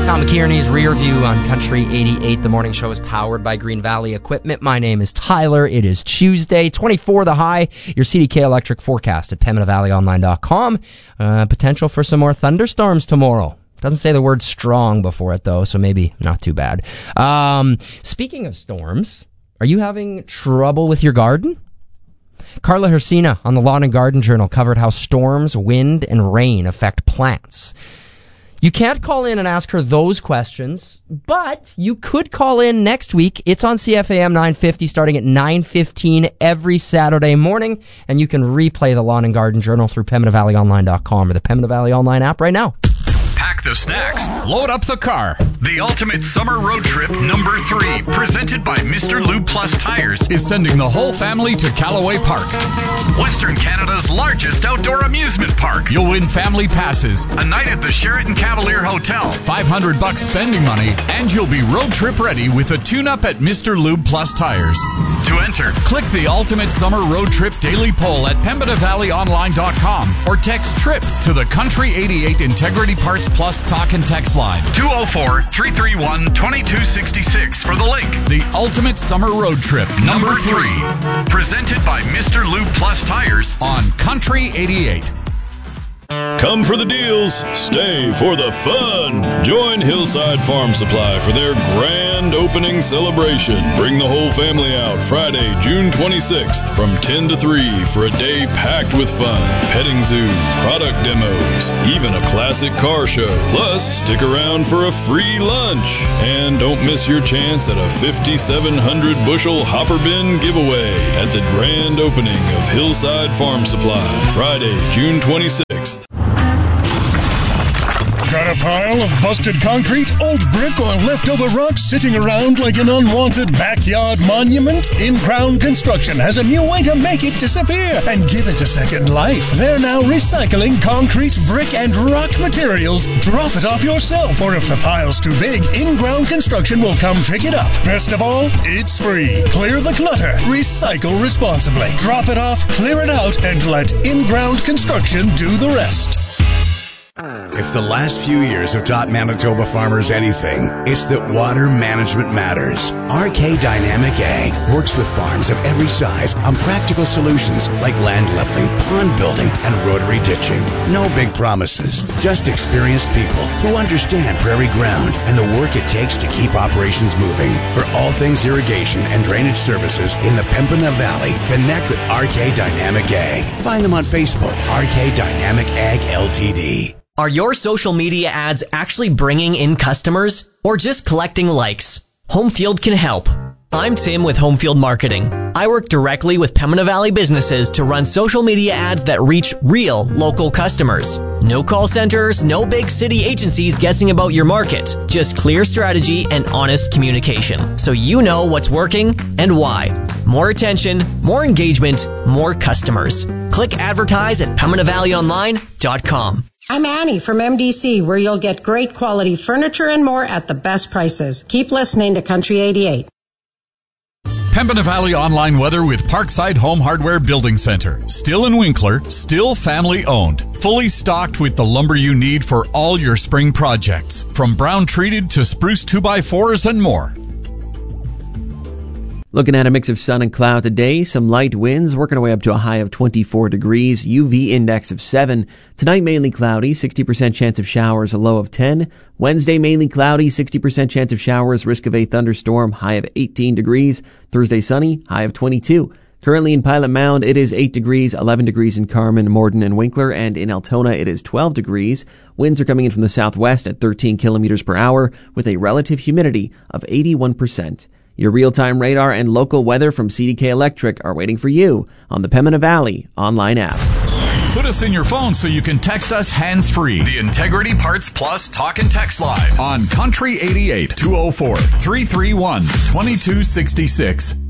Tom McKierney's Rear View on Country 88. The morning show is powered by Green Valley Equipment. My name is Tyler. It is Tuesday, 24 the high. Your CDK electric forecast at PembinaValleyOnline.com. Potential for some more thunderstorms tomorrow. Doesn't say the word strong before it, though, so maybe not too bad. Speaking of storms, are you having trouble with your garden? Carla Hersina on the Lawn and Garden Journal covered how storms, wind, and rain affect plants. You can't call in and ask her those questions, but you could call in next week. It's on CFAM 950 starting at 9:15 every Saturday morning, and you can replay the Lawn and Garden Journal through PembinaValleyOnline.com or the Pembina Valley Online app right now. Pack the snacks, load up the car. The Ultimate Summer Road Trip number 3, presented by Mr. Lube Plus Tires, is sending the whole family to Callaway Park, Western Canada's largest outdoor amusement park. You'll win family passes, a night at the Sheraton Cavalier Hotel, $500 spending money, and you'll be road trip ready with a tune-up at Mr. Lube Plus Tires. To enter, click the Ultimate Summer Road Trip daily poll at PembinaValleyOnline.com or text TRIP to the Country 88 Integrity Parts Plus talk and text line 204-331-2266 for the link. The Ultimate Summer Road Trip number 3, presented by Mr. Lube Plus Tires on Country 88. Come for the deals, stay for the fun. Join Hillside Farm Supply for their grand opening celebration. Bring the whole family out Friday, June 26th from 10 to 3 for a day packed with fun. Petting zoo, product demos, even a classic car show. Plus, stick around for a free lunch. And don't miss your chance at a 5,700 bushel hopper bin giveaway at the grand opening of Hillside Farm Supply, Friday, June 26th. Got a pile of busted concrete, old brick, or leftover rocks sitting around like an unwanted backyard monument? In-Crown Construction has a new way to make it disappear and give it a second life. They're now recycling concrete, brick, and rock materials. Drop it off yourself, or if the pile's too big, In-Crown Construction will come pick it up. Best of all, it's free. Clear the clutter. Recycle responsibly. Drop it off, clear it out, and let In-Crown Construction do the rest. If the last few years have taught Manitoba farmers anything, it's that water management matters. RK Dynamic Ag works with farms of every size on practical solutions like land leveling, pond building, and rotary ditching. No big promises, just experienced people who understand prairie ground and the work it takes to keep operations moving. For all things irrigation and drainage services in the Pembina Valley, connect with RK Dynamic Ag. Find them on Facebook, RK Dynamic Ag Ltd. Are your social media ads actually bringing in customers or just collecting likes? Homefield can help. I'm Tim with Homefield Marketing. I work directly with Pembina Valley businesses to run social media ads that reach real local customers. No call centers, no big city agencies guessing about your market. Just clear strategy and honest communication, so you know what's working and why. More attention, more engagement, more customers. Click advertise at PembinaValleyOnline.com. I'm Annie from MDC, where you'll get great quality furniture and more at the best prices. Keep listening to Country 88. Pembina Valley Online weather with Parkside Home Hardware Building Center. Still in Winkler, still family owned. Fully stocked with the lumber you need for all your spring projects. From brown treated to spruce 2x4s and more. Looking at a mix of sun and cloud today, some light winds, working our way up to a high of 24 degrees, UV index of 7. Tonight mainly cloudy, 60% chance of showers, a low of 10. Wednesday mainly cloudy, 60% chance of showers, risk of a thunderstorm, high of 18 degrees. Thursday sunny, high of 22. Currently in Pilot Mound, it is 8 degrees, 11 degrees in Carman, Morden, and Winkler, and in Altona it is 12 degrees. Winds are coming in from the southwest at 13 kilometers per hour with a relative humidity of 81%. Your real-time radar and local weather from CDK Electric are waiting for you on the Pembina Valley online app. Put us in your phone so you can text us hands-free. The Integrity Parts Plus talk and text line on Country 88 204-331-2266.